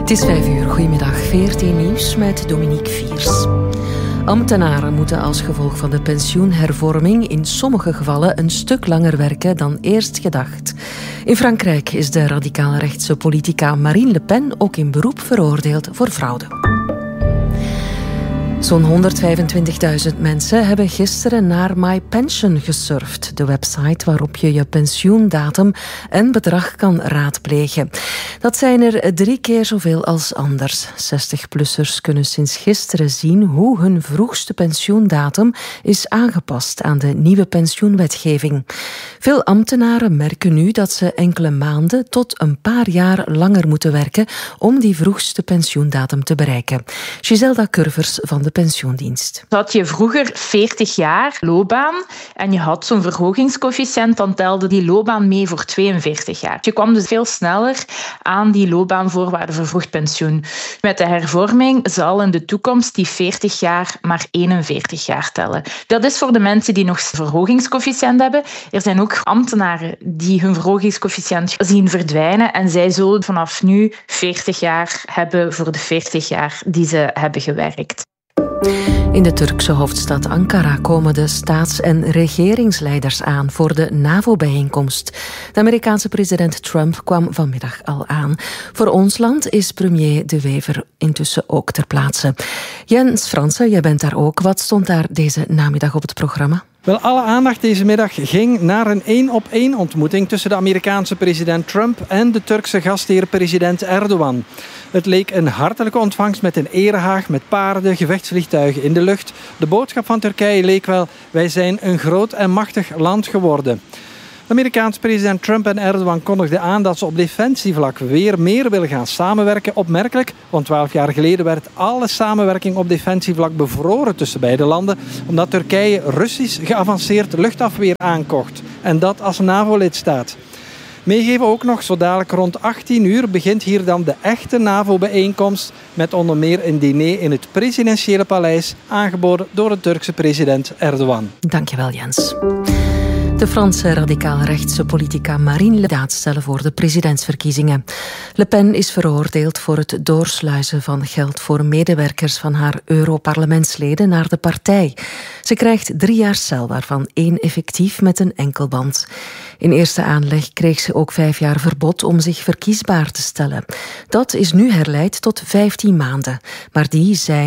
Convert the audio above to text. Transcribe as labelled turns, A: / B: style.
A: Het is 5:00, goedemiddag, VRT Nieuws met Dominique Viers. Ambtenaren moeten als gevolg van de pensioenhervorming in sommige gevallen een stuk langer werken dan eerst gedacht. In Frankrijk is de radicaal-rechtse politica Marine Le Pen ook in beroep veroordeeld voor fraude. Zo'n 125.000 mensen hebben gisteren naar MyPension gesurfd, de website waarop je je pensioendatum en bedrag kan raadplegen. Dat zijn er 3 keer zoveel als anders. 60-plussers kunnen sinds gisteren zien hoe hun vroegste pensioendatum is aangepast aan de nieuwe pensioenwetgeving. Veel ambtenaren merken nu dat ze enkele maanden tot een paar jaar langer moeten werken om die vroegste pensioendatum te bereiken. Giselda Curvers van de Pensioendienst.
B: Had je vroeger 40 jaar loopbaan en je had zo'n verhogingscoëfficiënt, dan telde die loopbaan mee voor 42 jaar. Je kwam dus veel sneller aan die loopbaanvoorwaarden voor vroeg pensioen. Met de hervorming zal in de toekomst die 40 jaar maar 41 jaar tellen. Dat is voor de mensen die nog verhogingscoëfficiënt hebben. Er zijn ook ambtenaren die hun verhogingscoëfficiënt zien verdwijnen en zij zullen vanaf nu 40 jaar hebben voor de 40 jaar die ze hebben gewerkt.
A: In de Turkse hoofdstad Ankara komen de staats- en regeringsleiders aan voor de NAVO-bijeenkomst. De Amerikaanse president Trump kwam vanmiddag al aan. Voor ons land is premier De Wever intussen ook ter plaatse. Jens Fransen, jij bent daar ook. Wat stond daar deze namiddag op het programma?
C: Wel, alle aandacht deze middag ging naar een 1-op-1 ontmoeting tussen de Amerikaanse president Trump en de Turkse gastheer president Erdogan. Het leek een hartelijke ontvangst met een erehaag, met paarden, gevechtsvliegtuigen in de lucht. De boodschap van Turkije leek wel: wij zijn een groot en machtig land geworden. De Amerikaanse president Trump en Erdogan kondigden aan dat ze op defensievlak weer meer willen gaan samenwerken. Opmerkelijk, want 12 jaar geleden werd alle samenwerking op defensievlak bevroren tussen beide landen, omdat Turkije Russisch geavanceerd luchtafweer aankocht. En dat als NAVO-lidstaat. Meegeven ook nog, zo dadelijk rond 18 uur begint hier dan de echte NAVO-bijeenkomst met onder meer een diner in het presidentiële paleis, aangeboden door de Turkse president Erdogan.
A: Dankjewel, Jens. De Franse radicaal-rechtse politica Marine Le Pen stellen voor de presidentsverkiezingen. Le Pen is veroordeeld voor het doorsluizen van geld voor medewerkers van haar Europarlementsleden naar de partij. Ze krijgt 3 jaar cel, waarvan 1 effectief met een enkelband. In eerste aanleg kreeg ze ook 5 jaar verbod om zich verkiesbaar te stellen. Dat is nu herleid tot 15 maanden, maar die zijn